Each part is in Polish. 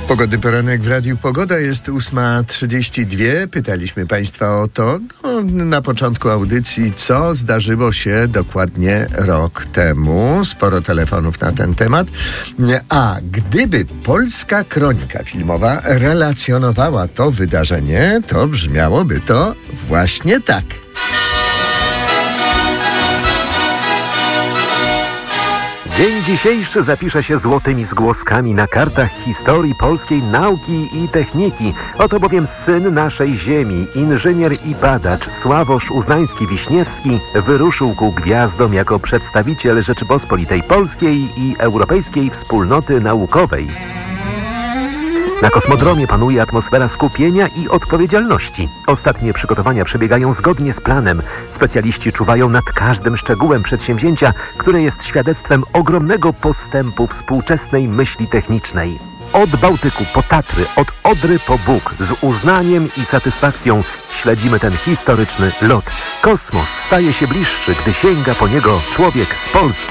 Pogody poranek w Radiu Pogoda, jest 8:32. Pytaliśmy Państwa o to na początku audycji, co zdarzyło się dokładnie rok temu. Sporo telefonów na ten temat. A gdyby Polska Kronika Filmowa relacjonowała to wydarzenie, to brzmiałoby to właśnie tak. Dzień dzisiejszy zapisze się złotymi zgłoskami na kartach historii polskiej nauki i techniki. Oto bowiem syn naszej ziemi, inżynier i badacz Sławosz Uznański-Wiśniewski wyruszył ku gwiazdom jako przedstawiciel Rzeczypospolitej Polskiej i Europejskiej Wspólnoty Naukowej. Na kosmodromie panuje atmosfera skupienia i odpowiedzialności. Ostatnie przygotowania przebiegają zgodnie z planem. Specjaliści czuwają nad każdym szczegółem przedsięwzięcia, które jest świadectwem ogromnego postępu współczesnej myśli technicznej. Od Bałtyku po Tatry, od Odry po Bóg, z uznaniem i satysfakcją śledzimy ten historyczny lot. Kosmos staje się bliższy, gdy sięga po niego człowiek z Polski.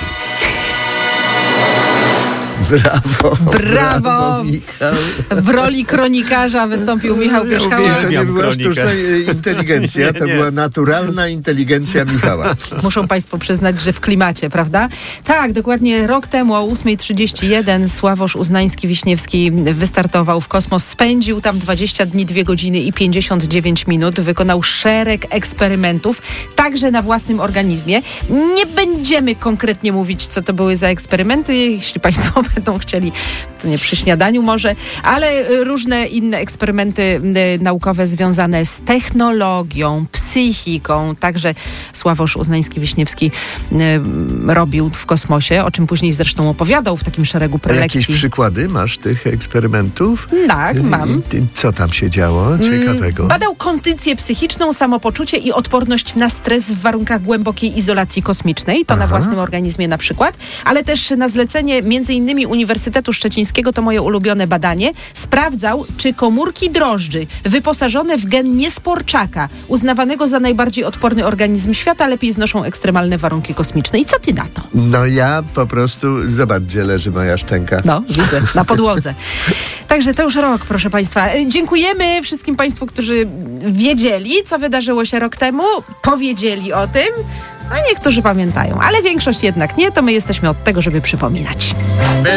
Brawo, Michał. W roli kronikarza wystąpił Michał Pierzchała. To nie była sztuczna inteligencja, to była naturalna inteligencja Michała. Muszą Państwo przyznać, że w klimacie, prawda? Tak, dokładnie rok temu o 8:31 Sławosz Uznański-Wiśniewski wystartował w kosmos. Spędził tam 20 dni, 2 godziny i 59 minut. Wykonał szereg eksperymentów, także na własnym organizmie. Nie będziemy konkretnie mówić, co to były za eksperymenty. Jeśli Państwo będą chcieli, to nie przy śniadaniu może, ale różne inne eksperymenty naukowe związane z technologią, psychiką. Także Sławosz Uznański-Wiśniewski robił w kosmosie, o czym później zresztą opowiadał w takim szeregu prelekcji. Jakieś przykłady masz tych eksperymentów? Tak, mam. Co tam się działo ciekawego? Badał kondycję psychiczną, samopoczucie i odporność na stres w warunkach głębokiej izolacji kosmicznej. To na własnym organizmie na przykład, ale też na zlecenie między innymi Uniwersytetu Szczecińskiego, to moje ulubione badanie, sprawdzał, czy komórki drożdży wyposażone w gen niesporczaka, uznawanego za najbardziej odporny organizm świata, lepiej znoszą ekstremalne warunki kosmiczne. I co ty na to? No ja po prostu, zobacz, gdzie leży moja szczęka. No, widzę, na podłodze. Także to już rok, proszę Państwa. Dziękujemy wszystkim Państwu, którzy wiedzieli, co wydarzyło się rok temu, powiedzieli o tym, a niektórzy pamiętają, ale większość jednak nie, to my jesteśmy od tego, żeby przypominać.